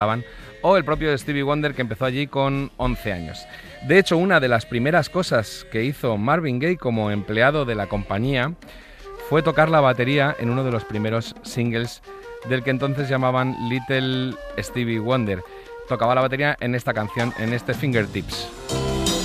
o el propio Stevie Wonder, que empezó allí con 11 años. De hecho, una de las primeras cosas que hizo Marvin Gaye como empleado de la compañía fue tocar la batería en uno de los primeros singles del que entonces llamaban Little Stevie Wonder. Tocaba la batería en esta canción, en este Fingertips.